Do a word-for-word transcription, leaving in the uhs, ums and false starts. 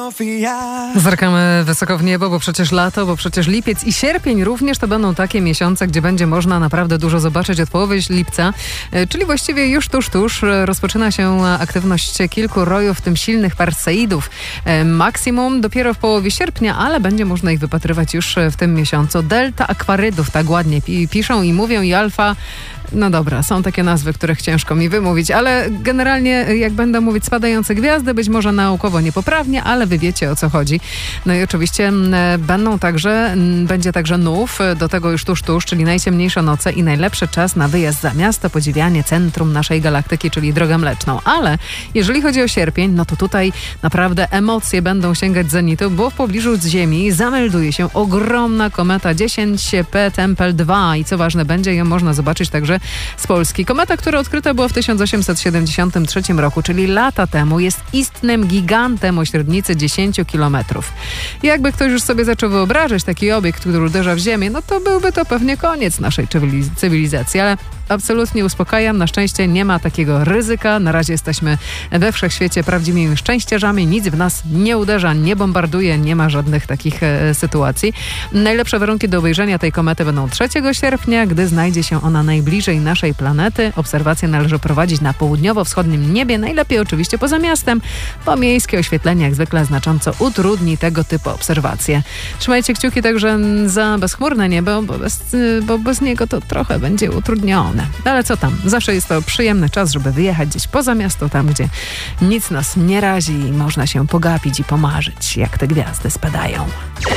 Zerkamy wysoko w niebo, bo przecież lato, bo przecież lipiec i sierpień również to będą takie miesiące, gdzie będzie można naprawdę dużo zobaczyć od połowy lipca, czyli właściwie już tuż, tuż rozpoczyna się aktywność kilku rojów, w tym silnych parseidów. Maksimum dopiero w połowie sierpnia, ale będzie można ich wypatrywać już w tym miesiącu. Delta akwarydów, tak ładnie piszą i mówią, i alfa. No dobra, są takie nazwy, których ciężko mi wymówić, ale generalnie jak będę mówić spadające gwiazdy, być może naukowo niepoprawnie, ale wy wiecie, o co chodzi. No i oczywiście będą także, będzie także nów, do tego już tuż, tuż, czyli najciemniejsze noce i najlepszy czas na wyjazd za miasto, podziwianie centrum naszej galaktyki, czyli Drogę Mleczną. Ale jeżeli chodzi o sierpień, no to tutaj naprawdę emocje będą sięgać zenitu, bo w pobliżu Ziemi zamelduje się ogromna kometa dziesięć P Tempel dwa i co ważne, będzie ją można zobaczyć także z Polski. Kometa, która odkryta była w tysiąc osiemset siedemdziesiątym trzecim roku, czyli lata temu, jest istnym gigantem o średnicy dziesięć kilometrów. Jakby ktoś już sobie zaczął wyobrażać taki obiekt, który uderza w Ziemię, no to byłby to pewnie koniec naszej cywilizacji, ale absolutnie uspokajam, na szczęście nie ma takiego ryzyka. Na razie jesteśmy we wszechświecie prawdziwymi szczęściarzami, nic w nas nie uderza, nie bombarduje, nie ma żadnych takich e, sytuacji. Najlepsze warunki do obejrzenia tej komety będą trzeciego sierpnia, gdy znajdzie się ona najbliżej naszej planety. Obserwacje należy prowadzić na południowo-wschodnim niebie, najlepiej oczywiście poza miastem, bo miejskie oświetlenie jak zwykle znacząco utrudni tego typu obserwacje. Trzymajcie kciuki także za bezchmurne niebo, bo bez, bo bez niego to trochę będzie utrudnione. Ale co tam? Zawsze jest to przyjemny czas, żeby wyjechać gdzieś poza miasto, tam gdzie nic nas nie razi i można się pogapić i pomarzyć, jak te gwiazdy spadają.